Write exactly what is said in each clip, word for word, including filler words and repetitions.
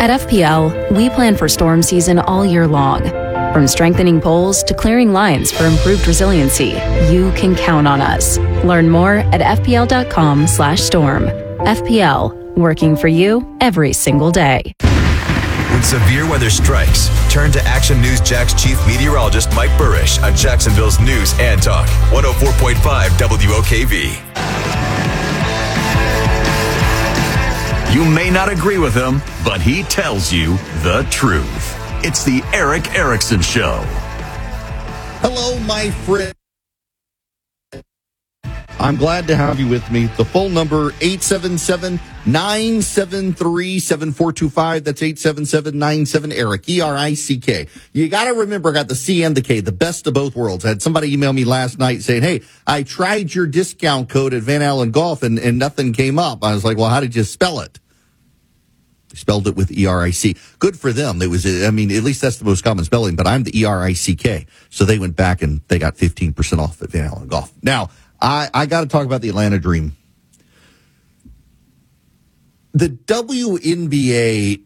At F P L, we plan for storm season all year long. From strengthening poles to clearing lines for improved resiliency, you can count on us. Learn more at fpl.com slash storm. F P L, working for you every single day. When severe weather strikes, turn to Action News Jack's chief meteorologist Mike Burrish on Jacksonville's News and Talk, one oh four point five W O K V. You may not agree with him, but he tells you the truth. It's the Erick Erickson Show. Hello, my friend. I'm glad to have you with me. The phone number, eight seven seven, nine seven three, seven four two five. That's eight seven seven, nine seven, Eric, E R I C K. You got to remember, I got the C and the K, the best of both worlds. I had somebody email me last night saying, hey, I tried your discount code at Van Allen Golf and, and nothing came up. I was like, well, how did you spell it? They spelled it with E R I C. Good for them. It was, I mean, at least that's the most common spelling, but I'm the E R I C K. So they went back and they got fifteen percent off at Van Allen Golf. Now, I, I got to talk about the Atlanta Dream. The W N B A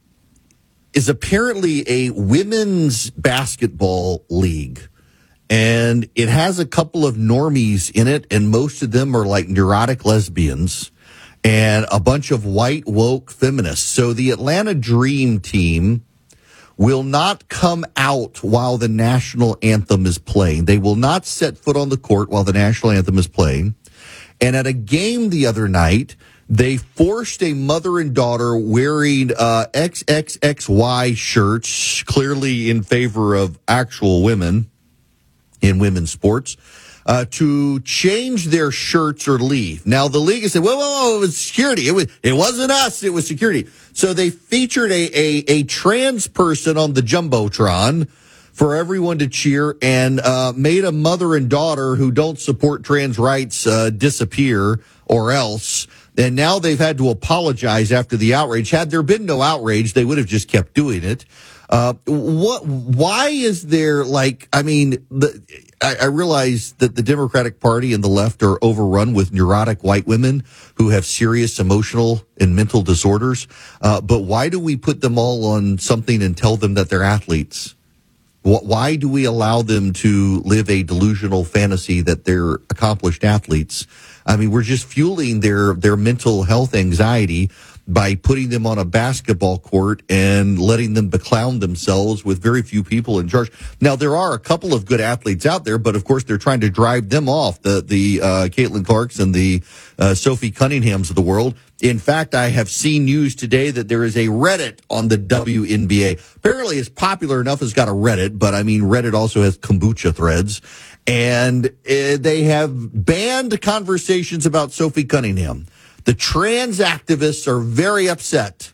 is apparently a women's basketball league, and it has a couple of normies in it, and most of them are like neurotic lesbians and a bunch of white woke feminists. So the Atlanta Dream team will not come out while the national anthem is playing. They will not set foot on the court while the national anthem is playing. And at a game the other night, they forced a mother and daughter wearing uh, X X X Y shirts, clearly in favor of actual women in women's sports, uh, to change their shirts or leave. Now, the league has said, whoa, whoa, whoa, it was security. It, was, it wasn't us. It was security. So they featured a, a, a trans person on the Jumbotron for everyone to cheer, and uh, made a mother and daughter who don't support trans rights uh, disappear or else. And now they've had to apologize after the outrage. Had there been no outrage, they would have just kept doing it. Uh, what? Why is there, like, I mean, the, I, I realize that the Democratic Party and the left are overrun with neurotic white women who have serious emotional and mental disorders. Uh, but why do we put them all on something and tell them that they're athletes? Why do we allow them to live a delusional fantasy that they're accomplished athletes? I mean, we're just fueling their, their mental health anxiety by putting them on a basketball court and letting them beclown themselves with very few people in charge. Now, there are a couple of good athletes out there, but of course they're trying to drive them off, the, the, uh, Caitlin Clarks and the, uh, Sophie Cunninghams of the world. In fact, I have seen news today that there is a Reddit on the W N B A. Apparently it's popular enough, it's got a Reddit, but I mean, Reddit also has kombucha threads. And uh, they have banned conversations about Sophie Cunningham. The trans activists are very upset.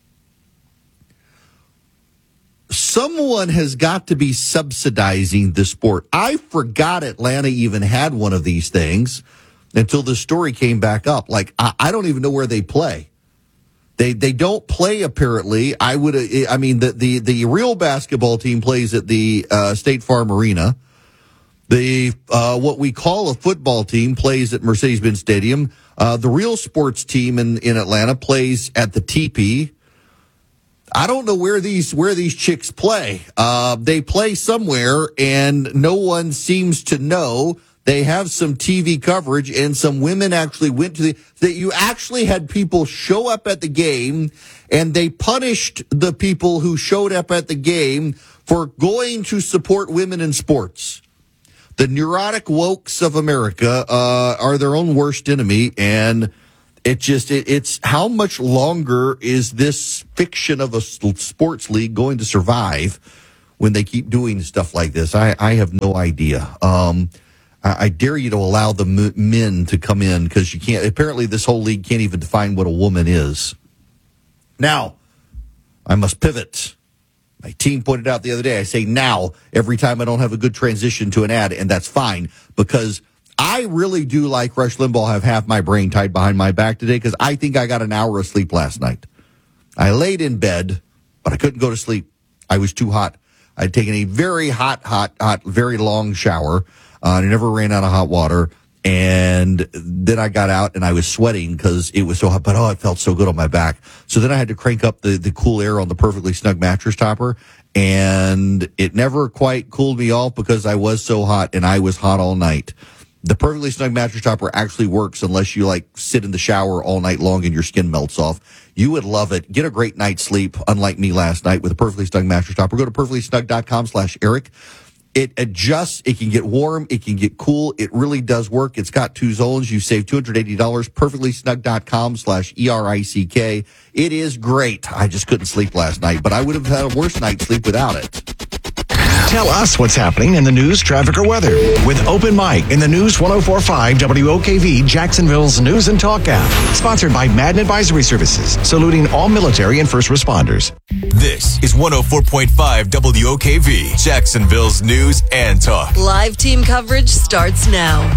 Someone has got to be subsidizing the sport. I forgot Atlanta even had one of these things until the story came back up. Like, I, I don't even know where they play. They they don't play, apparently. I would. I mean, the the, the real basketball team plays at the uh, State Farm Arena. The uh, what we call a football team plays at Mercedes-Benz Stadium. Uh, the real sports team in, in Atlanta plays at the T P. I don't know where these where these chicks play. Uh, they play somewhere, and no one seems to know. They have some T V coverage, and some women actually went to the, that you actually had people show up at the game, and they punished the people who showed up at the game for going to support women in sports. The neurotic wokes of America uh, are their own worst enemy, and it just it, it's how much longer is this fiction of a sports league going to survive when they keep doing stuff like this? I, I have no idea. Um, I, I dare you to allow the m- men to come in, because you can't. Apparently, this whole league can't even define what a woman is. Now, I must pivot. My team pointed out the other day, I say now every time I don't have a good transition to an ad, and that's fine, because I really do like Rush Limbaugh have half my brain tied behind my back today, because I think I got an hour of sleep last night. I laid in bed, but I couldn't go to sleep. I was too hot. I'd taken a very hot, hot, hot, very long shower. Uh, I never ran out of hot water. And then I got out and I was sweating because it was so hot, but oh, it felt so good on my back. So then I had to crank up the, the cool air on the Perfectly Snug mattress topper, and it never quite cooled me off because I was so hot, and I was hot all night. The Perfectly Snug mattress topper actually works unless you like sit in the shower all night long and your skin melts off. You would love it. Get a great night's sleep, unlike me last night with a Perfectly Snug mattress topper. Go to perfectly snug dot com slash Eric. It adjusts. It can get warm. It can get cool. It really does work. It's got two zones. You save two hundred eighty dollars. perfectly snug dot com slash E R I C K. It is great. I just couldn't sleep last night, but I would have had a worse night's sleep without it. Tell us what's happening in the news, traffic, or weather with Open Mic in the News one oh four point five W O K V, Jacksonville's News and Talk app. Sponsored by Madden Advisory Services, saluting all military and first responders. This is one oh four point five W O K V, Jacksonville's News and Talk. Live team coverage starts now.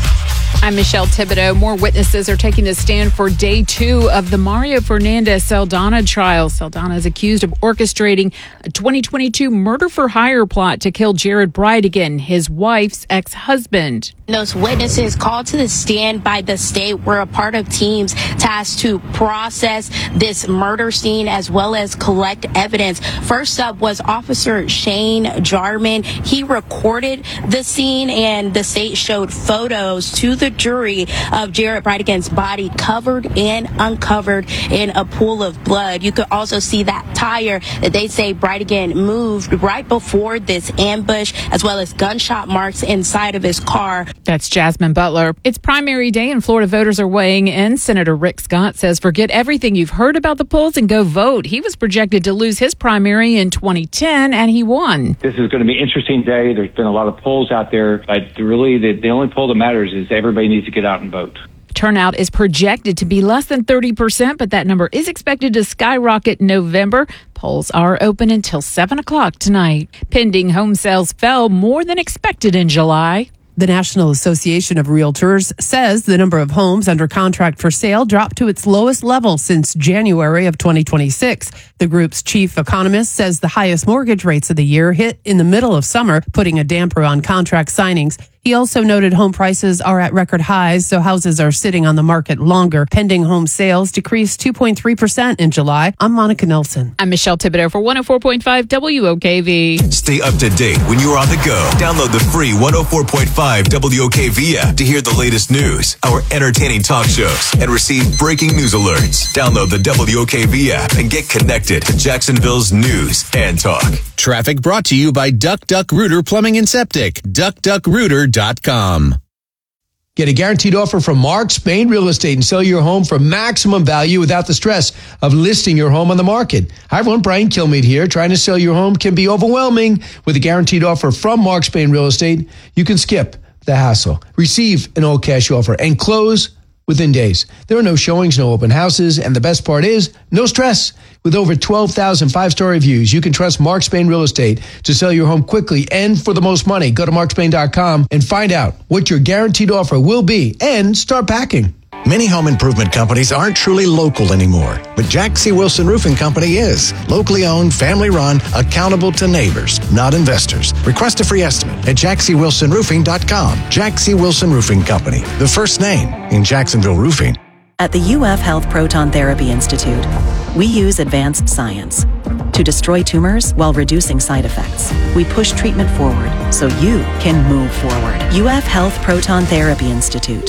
I'm Michelle Thibodeau. More witnesses are taking the stand for day two of the Mario Fernandez Saldana trial. Saldana is accused of orchestrating a twenty twenty-two murder-for-hire plot to kill Jared Bridegan, his wife's ex-husband. Those witnesses called to the stand by the state were a part of teams tasked to process this murder scene as well as collect evidence. First up was Officer Shane Jarman. He recorded the scene, and the state showed photos to the jury of Jared Bridegan's body covered and uncovered in a pool of blood. You could also see that tire that they say Bridegan moved right before this ambush, as well as gunshot marks inside of his car. That's Jasmine Butler. It's primary day and Florida voters are weighing in. Senator Rick Scott says forget everything you've heard about the polls and go vote. He was projected to lose his primary in twenty ten, and he won. This is going to be an interesting day. There's been a lot of polls out there, but really the, the only poll that matters is everybody needs to get out and vote. Turnout is projected to be less than thirty percent, but that number is expected to skyrocket in November. Polls are open until seven o'clock tonight. Pending home sales fell more than expected in July. The National Association of Realtors says the number of homes under contract for sale dropped to its lowest level since January of twenty twenty-six. The group's chief economist says the highest mortgage rates of the year hit in the middle of summer, putting a damper on contract signings. He also noted home prices are at record highs, so houses are sitting on the market longer. Pending home sales decreased two point three percent in July. I'm Monica Nelson. I'm Michelle Thibodeau for one oh four point five W O K V. Stay up to date when you're on the go. Download the free one oh four point five W O K V app to hear the latest news, our entertaining talk shows, and receive breaking news alerts. Download the W O K V app and get connected to Jacksonville's News and Talk. Traffic brought to you by Duck Duck Rooter Plumbing and Septic. duck duck rooter dot com. Get a guaranteed offer from Mark Spain Real Estate and sell your home for maximum value without the stress of listing your home on the market. Hi everyone, Brian Kilmeade here. Trying to sell your home can be overwhelming. With a guaranteed offer from Mark Spain Real Estate, you can skip the hassle, receive an all cash offer, and close within days. There are no showings, no open houses, and the best part is no stress. With over twelve thousand five-star reviews, you can trust Mark Spain Real Estate to sell your home quickly and for the most money. Go to mark spain dot com and find out what your guaranteed offer will be and start packing. Many home improvement companies aren't truly local anymore, but Jack C. Wilson Roofing Company is. Locally owned, family run, accountable to neighbors, not investors. Request a free estimate at jack c wilson roofing dot com. Jack C. Wilson Roofing Company, the first name in Jacksonville roofing. At the U F Health Proton Therapy Institute, we use advanced science to destroy tumors while reducing side effects. We push treatment forward so you can move forward. U F Health Proton Therapy Institute.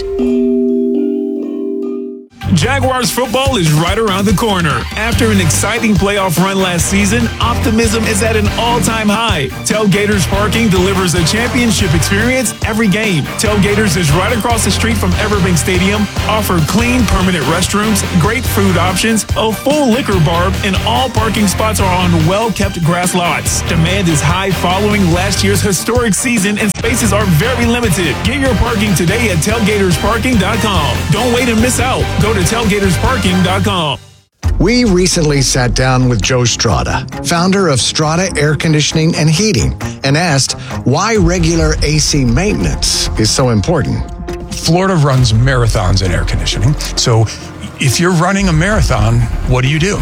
Jaguars football is right around the corner. After an exciting playoff run last season, optimism is at an all-time high. Tailgaters Parking delivers a championship experience every game. Tailgaters is right across the street from Everbank Stadium, offer clean, permanent restrooms, great food options, a full liquor bar, and all parking spots are on well-kept grass lots. Demand is high following last year's historic season, and spaces are very limited. Get your parking today at tailgaters parking dot com. Don't wait and miss out. Go to tailgaters parking dot com. We recently sat down with Joe Strada, founder of Strada Air Conditioning and Heating, and asked why regular A C maintenance is so important. Florida runs marathons in air conditioning. So if you're running a marathon, what do you do?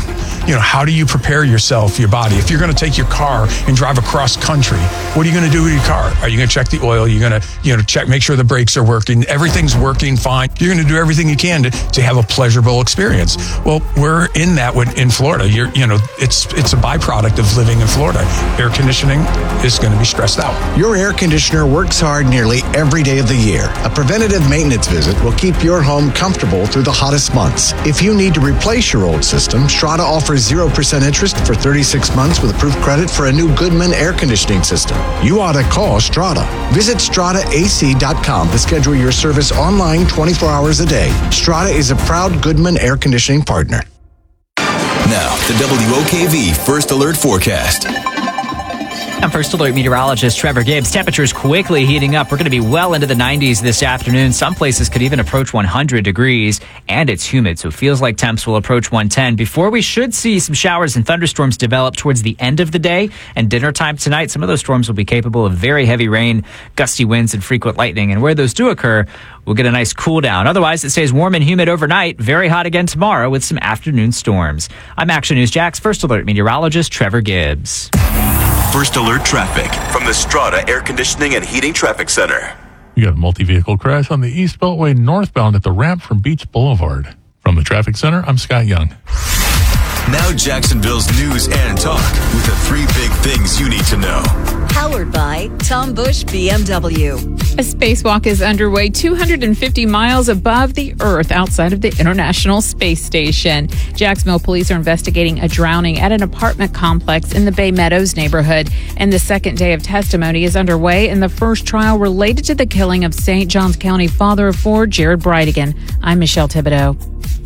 you know, how do you prepare yourself, your body? If you're going to take your car and drive across country, what are you going to do with your car? Are you going to check the oil? You're going to, you know, check, make sure the brakes are working. Everything's working fine. You're going to do everything you can to, to have a pleasurable experience. Well, we're in that with, in Florida. You're, you know, it's it's a byproduct of living in Florida. Air conditioning is going to be stressed out. Your air conditioner works hard nearly every day of the year. A preventative maintenance visit will keep your home comfortable through the hottest months. If you need to replace your old system, Strata offers zero percent interest for thirty-six months with approved credit for a new Goodman air conditioning system. You ought to call Strata. Visit strata a c dot com to schedule your service online twenty-four hours a day. Strata is a proud Goodman air conditioning partner. Now, the W O K V First Alert Forecast. I'm First Alert meteorologist Trevor Gibbs. Temperatures quickly heating up. We're going to be well into the nineties this afternoon. Some places could even approach one hundred degrees, and it's humid, so it feels like temps will approach one ten. Before we should see some showers and thunderstorms develop towards the end of the day and dinner time tonight. Some of those storms will be capable of very heavy rain, gusty winds, and frequent lightning. And where those do occur, we'll get a nice cool down. Otherwise, it stays warm and humid overnight. Very hot again tomorrow with some afternoon storms. I'm Action News Jack's First Alert meteorologist Trevor Gibbs. First Alert traffic from the Strata Air Conditioning and Heating Traffic Center. You got a multi-vehicle crash on the East Beltway northbound at the ramp from Beach Boulevard. From the Traffic Center, I'm Scott Young. Now Jacksonville's news and talk with the three big things you need to know. Powered by Tom Busch B M W. A spacewalk is underway two hundred fifty miles above the Earth outside of the International Space Station. Jacksonville police are investigating a drowning at an apartment complex in the Bay Meadows neighborhood. And the second day of testimony is underway in the first trial related to the killing of Saint Johns County father of four, Jared Bridegan. I'm Michelle Thibodeau.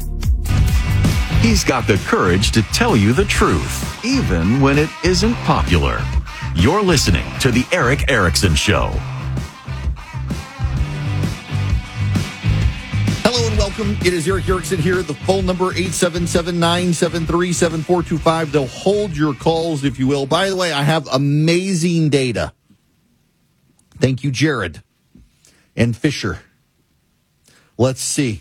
He's got the courage to tell you the truth, even when it isn't popular. You're listening to The Eric Erickson Show. Hello and welcome. It is Eric Erickson here. The phone number eight seven seven, nine seven three, seven four two five. They'll hold your calls, if you will. By the way, I have amazing data. Thank you, Jared and Fisher. Let's see.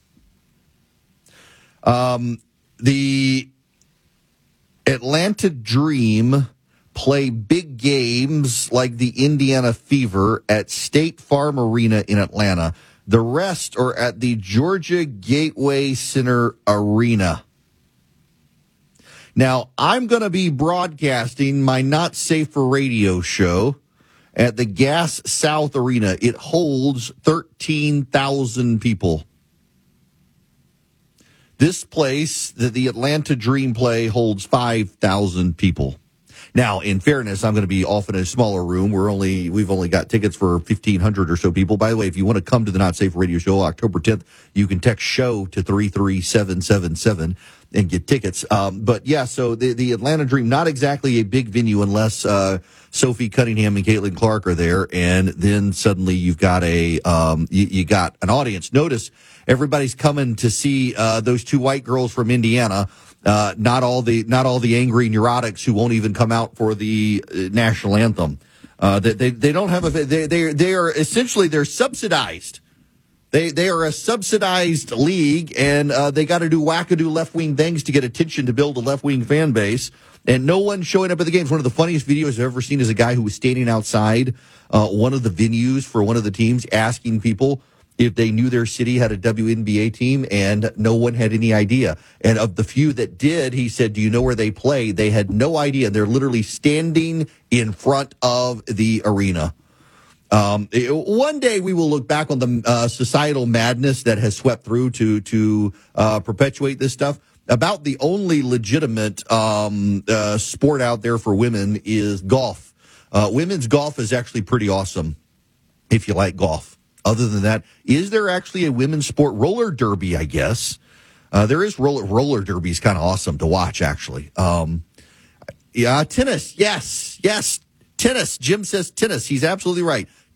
Um, the Atlanta Dream play big games like the Indiana Fever at State Farm Arena in Atlanta. The rest are at the Georgia Gateway Center Arena. Now, I'm going to be broadcasting my Not Safe for Radio show at the Gas South Arena. It holds thirteen thousand people. This place, the, the Atlanta Dream play, holds five thousand people. Now, in fairness, I'm going to be off in a smaller room. We're only, we've only got tickets for fifteen hundred or so people. By the way, if you want to come to the Not Safe Radio Show, October tenth, you can text SHOW to three three seven seven seven and get tickets. Um, but yeah, so the, the Atlanta Dream, not exactly a big venue unless uh, Sophie Cunningham and Caitlin Clark are there. And then suddenly you've got a, um, you, you got an audience. Notice everybody's coming to see uh, those two white girls from Indiana. Uh, not all the not all the angry neurotics who won't even come out for the uh, national anthem. Uh, they, they they don't have a they they they are essentially they're subsidized. They they are a subsidized league, and uh, they got to do wackadoo left wing things to get attention to build a left wing fan base. And no one's showing up at the games. One of the funniest videos I've ever seen is a guy who was standing outside uh, one of the venues for one of the teams, asking people if they knew their city had a W N B A team, and no one had any idea. And of the few that did, he said, do you know where they play? They had no idea. They're literally standing in front of the arena. Um, it, one day we will look back on the uh, societal madness that has swept through to to uh, perpetuate this stuff. About the only legitimate um, uh, sport out there for women is golf. Uh, women's golf is actually pretty awesome if you like golf. Other than that, is there actually a women's sport? Roller derby, I guess. Uh, there is roller roller derby is kind of awesome to watch, actually. Um, yeah, tennis. Yes, yes, tennis. Jim says tennis. He's absolutely right.